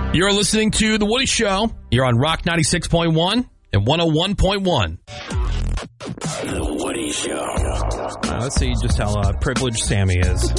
You're listening to The Woody Show. You're on Rock 96.1 and 101.1. The Woody Show. Let's see just how privileged Sammy is.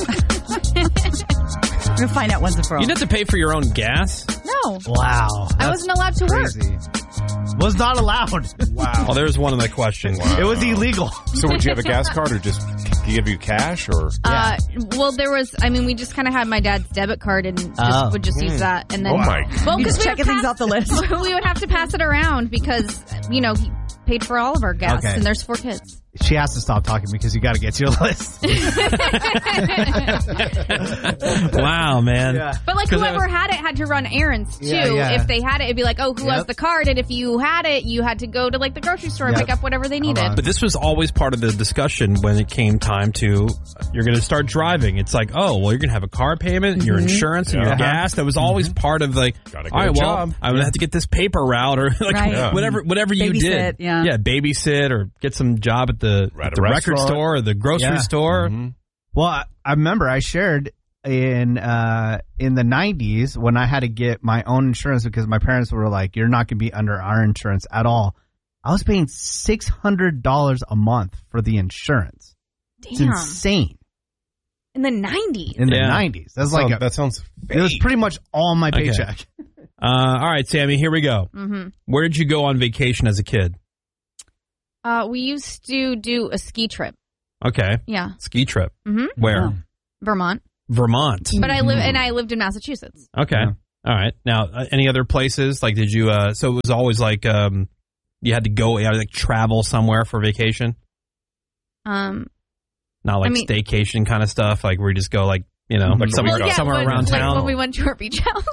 We'll find out once and for all. You didn't have to pay for your own gas? No. Wow. I wasn't allowed to work. Was not allowed. Wow. Oh, there's one of my questions. Wow. It was illegal. So would you have a gas card or just give you cash or? Well, we just kind of had my dad's debit card and would just use that. And then, Well, because checking things off the list. We would have to pass it around because, he paid for all of our gas and there's 4 kids. She has to stop talking because you got to get to your list. Wow, man. Yeah. But whoever had it had to run errands too. Yeah. If they had it, it'd be like, who has the card? And if you had it, you had to go to the grocery store and pick up whatever they needed. But this was always part of the discussion when it came time to, you're going to start driving. It's like, you're going to have a car payment, your insurance, and your gas. That was always part of all right, job. I'm going to have to get this paper route or whatever you did. Yeah, babysit or get some job at the record store or the grocery store. Mm-hmm. Well, I remember I shared in the 90s when I had to get my own insurance because my parents were like, you're not going to be under our insurance at all. I was paying $600 a month for the insurance. Damn. It's insane. In the 90s. In the 90s. That sounds fake. It was pretty much all my paycheck. All right, Sammy, here we go. Mm-hmm. Where did you go on vacation as a kid? We used to do a ski trip. Okay. Yeah. Ski trip. Mm-hmm. Where? Vermont. But I lived in Massachusetts. Okay. Yeah. All right. Now, any other places? Did you, so it was always you had to go, travel somewhere for vacation? Not staycation kind of stuff, where you just go, somewhere around town? When we went to our beach house.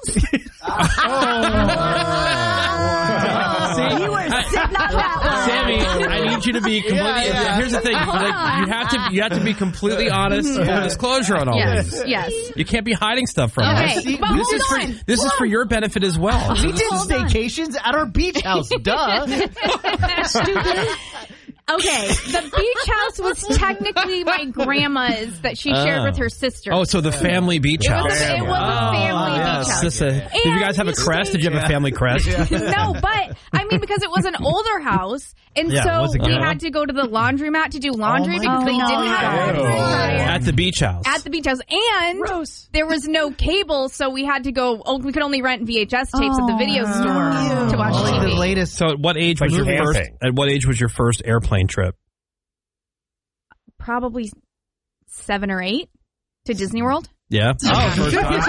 See, you were sitting on that one. Sammy, I need you to be completely. Here's the thing: you have to be completely honest, full disclosure on all this. Yes. You can't be hiding stuff from us. But This is for your benefit as well. We did staycations at our beach house. Duh. Stupid. Okay, the beach house was technically my grandma's that she shared with her sister. Oh, so the family beach house. It was a family beach house. Did you guys have a crest? Did you have a family crest? No, but because it was an older house, and so we had to go to the laundromat to do laundry because they didn't have it at the beach house. At the beach house, and there was no cable, so we had to go. We could only rent VHS tapes at the video store to watch TV. The latest. So, at what age was your first? At what age was your first airplane trip? Probably 7 or 8 to Disney World. Yeah. First time.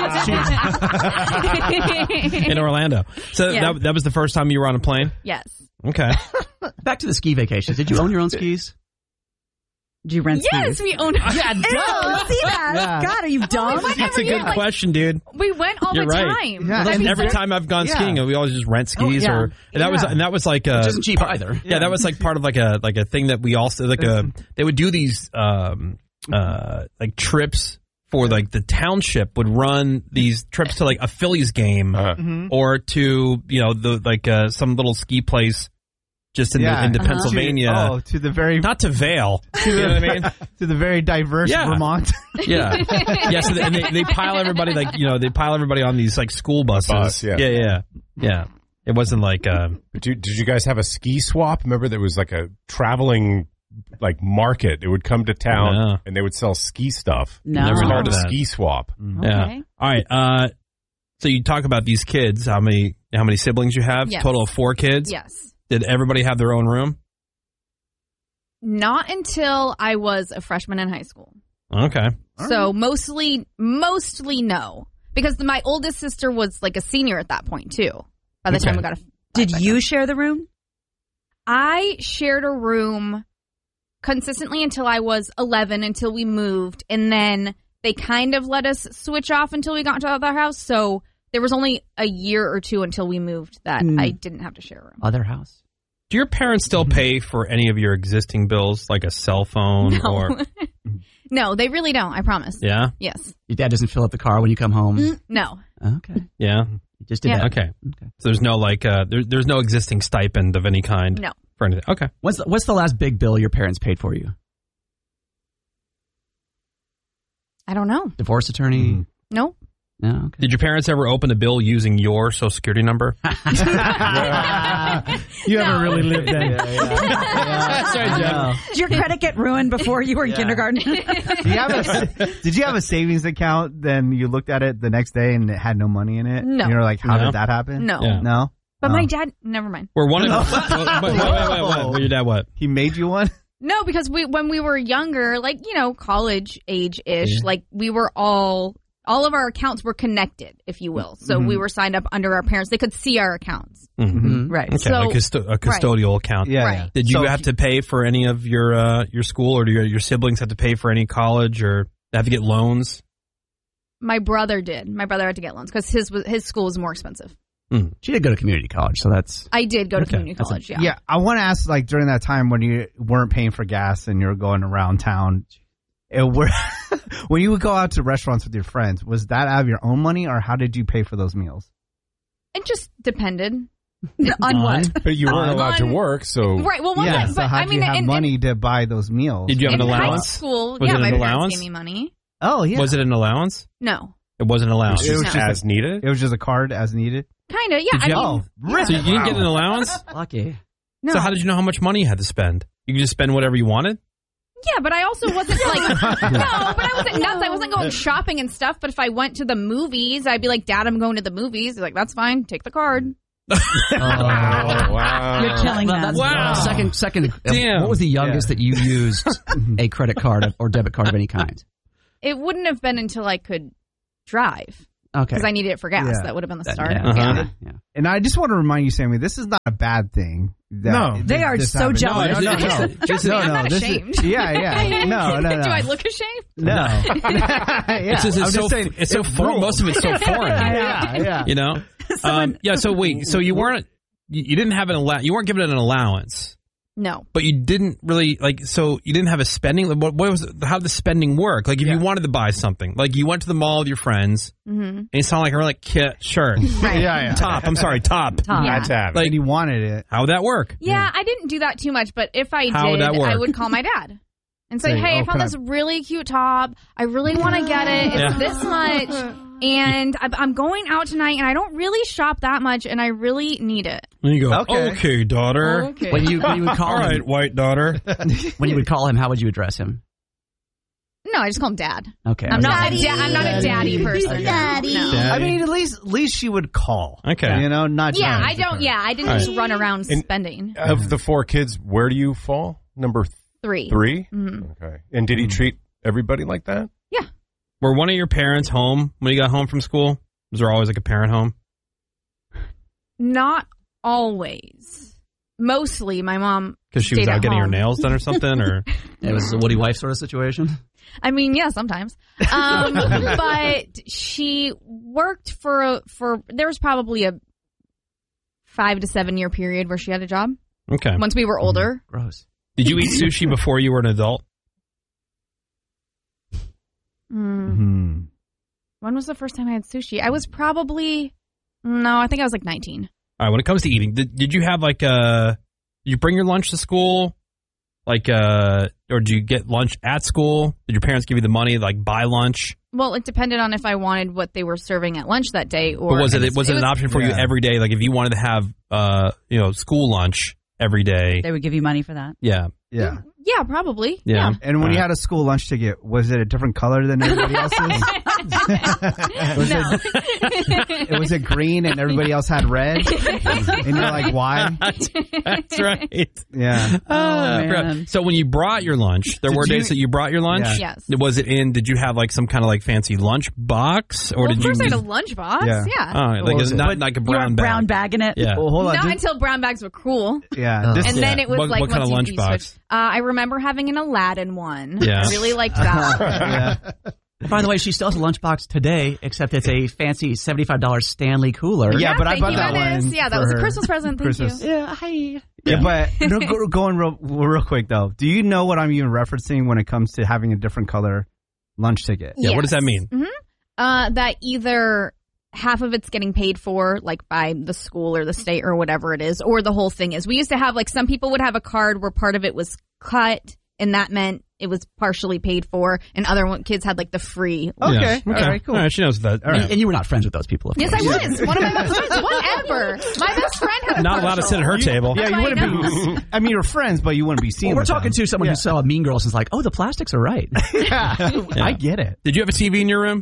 In Orlando. So that was the first time you were on a plane? Yes. Okay. Back to the ski vacations. Did you own your own skis? Did you rent skis? Yes, we owned Yeah, see that? Yeah. God, are you dumb? That's a good question, dude. We went all the time. Yeah. And every time I've gone skiing, we always just rent skis, and that was like which isn't cheap either. Yeah, that was like part of like a thing that we also they would do these trips for the township would run these trips to a Phillies game or to some little ski place. Just into Pennsylvania. To the very... Not to Vail. You know what I mean? To the very diverse Vermont. Yeah. Yeah, so they pile everybody, they pile everybody on these, school buses. Yeah. It wasn't like... Did you guys have a ski swap? Remember there was, a traveling, market. It would come to town, and they would sell ski stuff. No. Never heard of that. Ski swap. Okay. Yeah. All right. So you talk about these kids. How many siblings you have? Yes. Total of 4 kids? Yes. Did everybody have their own room? Not until I was a freshman in high school. Okay. So mostly no. Because my oldest sister was a senior at that point too. By the time we got Did you share the room? I shared a room consistently until I was 11, until we moved. And then they kind of let us switch off until we got into the other house. So there was only a year or 2 until we moved that I didn't have to share a room. Other house. Do your parents still pay for any of your existing bills, like a cell phone or? No, they really don't. I promise. Yeah. Yes. Your dad doesn't fill up the car when you come home. No. Okay. Yeah. You just did that. Okay. So there's no there's no existing stipend of any kind. No. For anything. Okay. What's the last big bill your parents paid for you? I don't know. Divorce attorney. Nope. No. Okay. Did your parents ever open a bill using your Social Security number? You haven't really lived then. That's right, Jeff. Did your credit get ruined before you were in kindergarten? Did you have a savings account? Then you looked at it the next day and it had no money in it. No. And you're like, how No. did that happen? No. Yeah. No. But my dad, never mind. Were one of wait, your dad what? He made you one. No, because when we were younger, like, college age-ish, like we were all of our accounts were connected, if you will. So we were signed up under our parents. They could see our accounts. Mm-hmm. Right. Okay, So- like a custodial account. Yeah. Right. yeah. Did you So have to pay for any of your school, or do your siblings have to pay for any college, or have to get loans? My brother did. My brother had to get loans because his school was more expensive. She did go to community college, so that's... I did go to Okay. community college, yeah. Yeah, I want to ask, like, during that time when you weren't paying for gas and you were going around town, when you would go out to restaurants with your friends, was that out of your own money, or how did you pay for those meals? It just depended. On what? But you weren't allowed to On- work, so Right. Well, Yeah, but so how I did mean, you have money to buy those meals? Did you have in an high allowance? school, Was yeah, it my an parents allowance? gave me money. Oh, yeah. Was it an allowance? No. It wasn't an allowance. it was No. just as needed. It was just a card as needed? Kind of, yeah. Did you I have- mean, So you didn't get an allowance? Lucky. no. So how did you know how much money you had to spend? You could just spend whatever you wanted? Yeah, but I also wasn't like, no, but I wasn't nuts. I wasn't going shopping and stuff. But if I went to the movies, I'd be like, Dad, I'm going to the movies. He's like, that's fine. Take the card. Oh, wow. You're killing Well, them. that's Wow. Second. Damn. What was the youngest that you used a credit card or debit card of any kind? It wouldn't have been until I could drive Okay. because I needed it for gas. Yeah. That would have been the That- start. yeah. Yeah. Yeah. And I just want to remind you, Sammy, this is not a bad thing. No. They are this so happened. jealous. No. Trust me, I'm not this is- ashamed. yeah. No. Do I look ashamed? No. Yeah, It's just, I'm it's just so, saying, it's so foreign. Most of it's so foreign. yeah. You know? Yeah, so wait. So you weren't, you didn't have you weren't given an allowance. No. But you didn't really so you didn't have a spending. What was how did the spending work? Like if you wanted to buy something, like you went to the mall with your friends, and you saw like a kit shirt, Yeah. top. I'm sorry, top. Yeah. That's it. Like He wanted it. how would that work? Yeah, I didn't do that too much, but if I How would did, that work? I would call my dad and say, Say, hey, I oh, found can this really cute top. I really want to get it. It's Yeah. this much. And I'm going out tonight, and I don't really shop that much, and I really need it. And you go, Okay. okay daughter. Okay. When you would call All right, him, white daughter. when you would call him, how would you address him? No, I just call him Dad. Okay. I'm not a daddy person. Daddy. No. Daddy. I mean, at least she would call. Okay. You know, not Yeah, just- I don't. Yeah, I didn't just run around spending. Of the four kids, where do you fall? Number 3. 3? Mhm. Okay. And did he treat everybody like that? Yeah. Were one of your parents home when you got home from school? Was there always like a parent home? Not always. Mostly, my mom. Because she was stayed out at getting her home. nails done or something? Or It was a Woody wife sort of situation. I mean, yeah, sometimes. But she worked for there was probably a 5 to 7 year period where she had a job okay. once we were older. Gross. Did you eat sushi before you were an adult? Hmm. When was the first time I had sushi? I was probably I think I was like 19. All right. When it comes to eating, did you have like did you bring your lunch to school? Like or did you get lunch at school? Did your parents give you the money to like buy lunch? Well, it depended on if I wanted what they were serving at lunch that day, or Or was it an option for you every day? Like if you wanted to have school lunch every day? They would give you money for that. Yeah. Yeah. Yeah, probably. Yeah. And when you had a school lunch ticket, was it a different color than everybody else's? Was it green and everybody else had red? And you're like, why? That's right. Yeah. man. So when you brought your lunch, there were you- days that you brought your lunch? Yeah. Yes. Was it did you have like some kind of like fancy lunch box? Or Well, did of you course I had a just- lunchbox. Yeah. Yeah. Oh, like was it's it? not But like a You want brown a bag. brown bag in it? Yeah. Well, hold on. Not Just- until brown bags were cool. yeah. This, And then it was What- like what kind once of you lunchbox? switched. I remember having an Aladdin one. Yeah. I really liked that. yeah. By the way, she still has a lunchbox today, except it's a fancy $75 Stanley cooler. Yeah, but I thank bought you, that Dennis. one Yeah, that for was a her. Christmas present. Thank Christmas. you. Yeah, hi. Yeah, but no, going real quick though. Do you know what I'm even referencing when it comes to having a different color lunch ticket? Yeah, what does that mean? That either half of it's getting paid for, like by the school or the state or whatever it is, or the whole thing is. We used to have like some people would have a card where part of it was cut and that meant it was partially paid for, and other kids had like the free. Okay. All right, cool. All right, she knows that. All right. And you were not friends with those people, of Yes, course. I was. One of my best friends. Whatever. My best friend had a Not allowed to sit at her table. Yeah, you wouldn't be. I mean, you're friends, but you wouldn't be seen. Well, we're with talking them. to someone who saw Mean Girls and is like, oh, the plastics are right. Yeah. I get it. Did you have a TV in your room?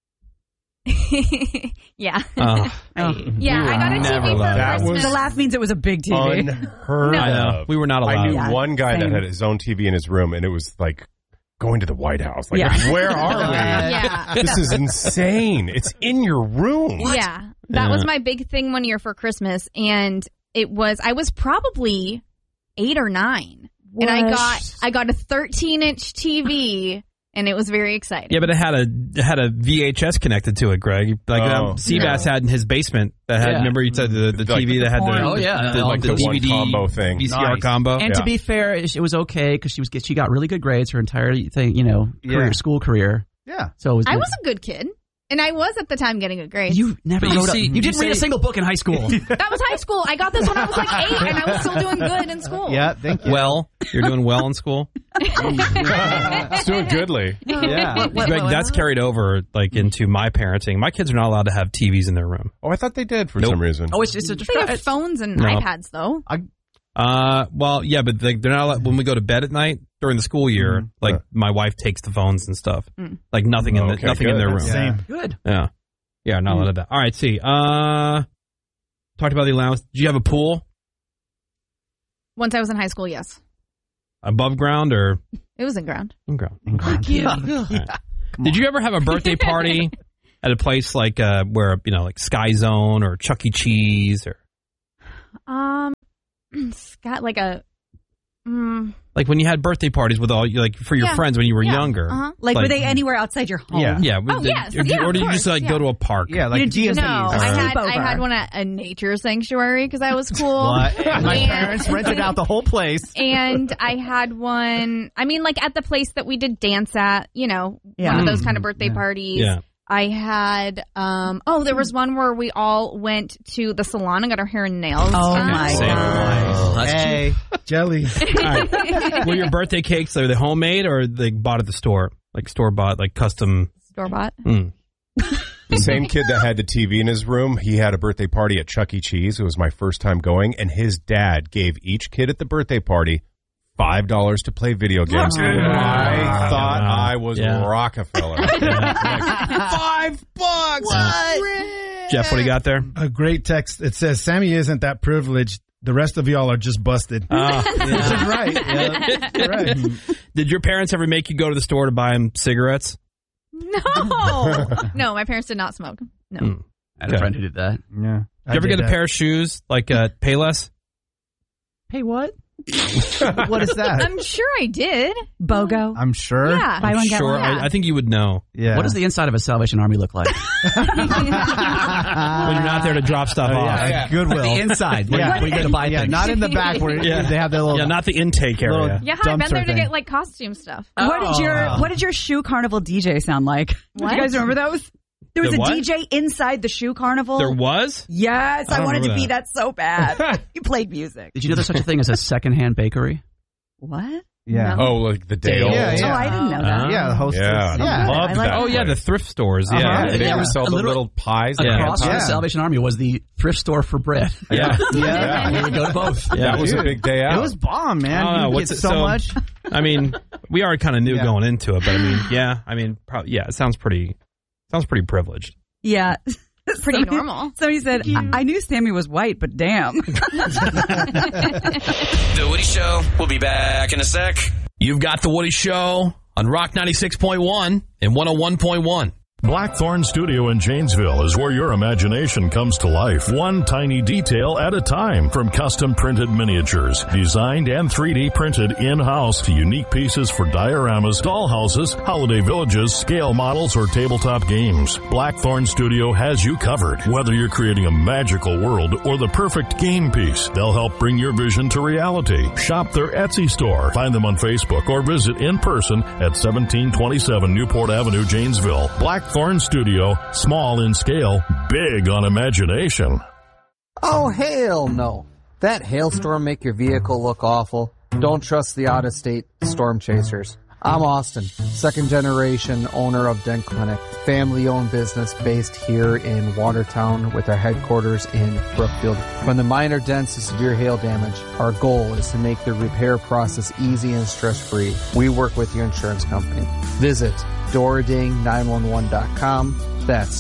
Yeah. Oh. Yeah, I got a TV for That Christmas. was The laugh means it was a big TV. unheard No. I know. of. We were not allowed. I knew Yeah, one guy that same. had his own TV in his room, and it was like going to the White House. Like, Yeah. where are we? Yeah. This is insane. It's in your room. Yeah. That was my big thing one year for Christmas, and I was probably 8 or 9. And I got a 13-inch TV, and it was very exciting. Yeah, but it had a VHS connected to it, Greg. Like Seabass had in his basement that had. Yeah. Remember you said the TV that had the Oh, yeah. the, Like the one DVD combo thing. VCR Nice. combo. And to be fair, it was okay because she got really good grades her entire thing, school career. Yeah. So it was I was a good kid, and I was at the time getting good grades. You never But you wrote see- you you didn't read a say- single book in high school. That was high school. I got this when I was like 8, and I was still doing good in school. Yeah. Thank you. Well, you're doing well in school. It's doing goodly. Yeah. Greg, that's carried over like into my parenting. My kids are not allowed to have TVs in their room. Oh, I thought they did for Nope. some reason. Oh, it's a They have phones and No. iPads, though. Well, yeah, but they're not allowed, when we go to bed at night during the school year. Like my wife takes the phones and stuff. Like nothing in Okay, nothing in good. their room. That's Same. good. Yeah, not allowed that. All right, see. Talked about the allowance. Did you have a pool Once I was in high school, yes. above ground or It was in ground. in ground? Yeah. Did you ever have a birthday party at a place like where like Sky Zone or Chuck E. Cheese or Scott, like a. like when you had birthday parties with all like for your Yeah. friends when you were Yeah. younger? Uh-huh. Like, were they anywhere outside your home? Yeah. Yeah. Oh, yes. Or, Yeah, or of did you just course. like go to a park? Yeah, like You didn't do DMVs. No, I Sleepover. had one at a nature sanctuary because I was cool. What? My And- parents rented out the whole place. And I had one, I mean, like at the place that we did dance at, one Yeah. of those kind of birthday parties. Yeah. I had, there was one where we all went to the salon and got our hair and nails Oh, done. my Same. God. Hey. Jelly. All right. Were your birthday cakes, are they homemade or they bought at the store? Like store bought, like custom? Store bought. The same kid that had the TV in his room, he had a birthday party at Chuck E. Cheese. It was my first time going, and his dad gave each kid at the birthday party $5 to play video games. I thought I was Rockefeller. Like, $5. What? Jeff, what do you got there? A great text. It says, Sammy isn't that privileged. The rest of y'all are just busted. Which is right. Yeah. Right. Did your parents ever make you go to the store to buy them cigarettes? No. No, my parents did not smoke. No. I had a friend who did that. Yeah. Did you ever get a pair of shoes like Payless? Hey, what? What is that? I'm sure I did. BOGO. I'm sure. Yeah. Buy one, get Sure, one. I think you would know. Yeah. What does the inside of a Salvation Army look like? When you're not there to drop stuff off. Yeah. Goodwill. The inside. Where Yeah. you go to buy Yeah, things. not in the back where they have their little. Yeah, not the intake area. Little- Yeah, I've been Dumpster there to thing. get like costume stuff. What did your shoe carnival DJ sound like? What? Do you guys remember those? There was The a what? DJ inside the shoe carnival. There was? Yes, I don't wanted to remember be that so bad. You played music. Did you know there's such a thing as a secondhand bakery? What? Yeah. Oh, like the Dale. Yeah, yeah. Oh, I didn't know that. Yeah, the hostess. Yeah, Yeah. loved I like that. Oh, yeah, the place. thrift stores. Yeah. Uh-huh. They Yeah. ever sell the Literally- little pies. Yeah. Across from Yeah. the Salvation Army was the thrift store for bread. Yeah. Yeah. We would go to both. Yeah. That was a Dude, big day out. It was bomb, man. I don't know. You What's get it- so so- much. I mean, we already kind of knew Yeah. going into it, but it sounds pretty privileged. Yeah. Pretty normal. Somebody said, I knew Sammy was white, but damn. The Woody Show. We'll be back in a sec. You've got The Woody Show on Rock 96.1 and 101.1. Blackthorn Studio in Janesville is where your imagination comes to life, one tiny detail at a time. From custom printed miniatures, designed and 3D printed in-house, to unique pieces for dioramas, dollhouses, holiday villages, scale models, or tabletop games. Blackthorn Studio has you covered. Whether you're creating a magical world or the perfect game piece, they'll help bring your vision to reality. Shop their Etsy store. Find them on Facebook or visit in person at 1727 Newport Avenue, Janesville. Blackthorn Studio, small in scale, big on imagination. Oh, hell no. That hailstorm make your vehicle look awful? Don't trust the out-of-state storm chasers. I'm Austin, second generation owner of Dent Clinic, family-owned business based here in Watertown with our headquarters in Brookfield. From the minor dents to severe hail damage, our goal is to make the repair process easy and stress-free. We work with your insurance company. Visit doording911.com. That's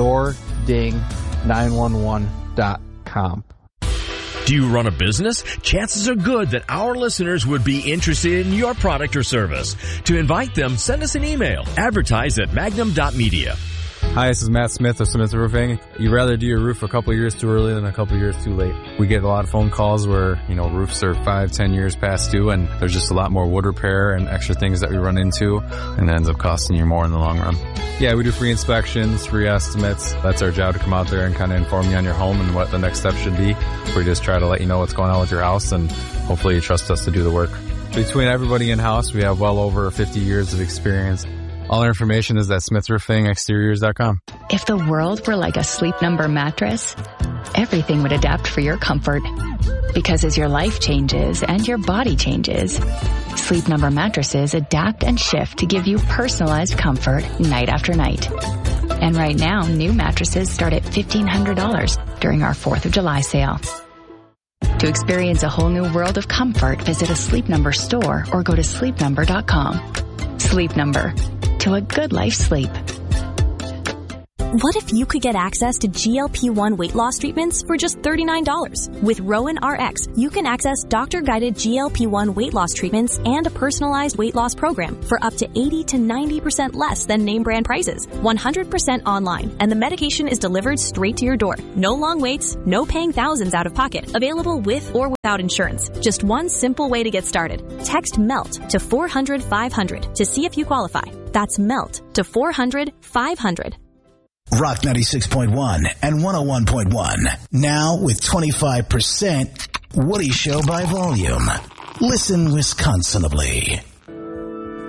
doording911.com. Do you run a business? Chances are good that our listeners would be interested in your product or service. To invite them, send us an email. Advertise at magnum.media. Hi, this is Matt Smith of Smith Roofing. You'd rather do your roof a couple years too early than a couple years too late. We get a lot of phone calls where, roofs are 5-10 years past due, and there's just a lot more wood repair and extra things that we run into, and it ends up costing you more in the long run. Yeah, we do free inspections, free estimates. That's our job, to come out there and kind of inform you on your home and what the next step should be. We just try to let you know what's going on with your house, and hopefully you trust us to do the work. Between everybody in-house, we have well over 50 years of experience. All our information is at smithroofingexteriors.com. If the world were like a Sleep Number mattress, everything would adapt for your comfort. Because as your life changes and your body changes, Sleep Number mattresses adapt and shift to give you personalized comfort night after night. And right now, new mattresses start at $1,500 during our 4th of July sale. To experience a whole new world of comfort, visit a Sleep Number store or go to sleepnumber.com. Sleep Number. To a good life sleep. What if you could get access to GLP-1 weight loss treatments for just $39? With Rowan RX, you can access doctor-guided GLP-1 weight loss treatments and a personalized weight loss program for up to 80 to 90% less than name brand prices. 100% online, and the medication is delivered straight to your door. No long waits, no paying thousands out of pocket. Available with or without insurance. Just one simple way to get started. Text MELT to 400-500 to see if you qualify. That's MELT to 400-500. Rock 96.1 and 101.1. Now with 25% Woody Show by volume. Listen Wisconsinably.